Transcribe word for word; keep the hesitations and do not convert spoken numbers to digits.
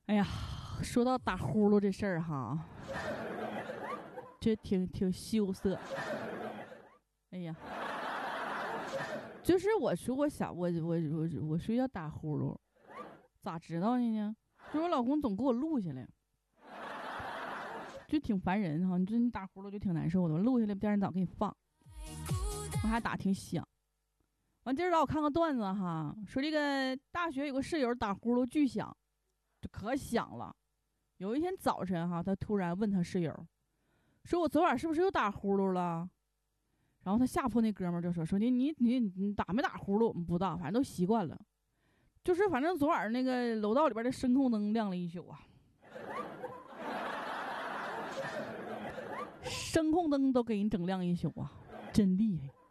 哎呀，说到打呼噜这事儿哈，这挺挺羞涩。哎呀，就是我说我想我我我我睡觉打呼噜，咋知道的呢？就是我老公总给我录下来，就挺烦人哈。你这你打呼噜就挺难受的，我录下来第二天早上给你放，我还打挺响。完今儿早我看个段子哈，说这个大学有个室友打呼噜巨响，就可响了。有一天早晨哈，他突然问他室友，说我昨晚是不是又打呼噜了？然后他下铺那哥们儿就说：“说你你你你打没打呼噜？我们不知道，反正都习惯了。就是反正昨晚那个楼道里边的声控灯亮了一宿啊，声控灯都给你整亮一宿啊，真厉害。”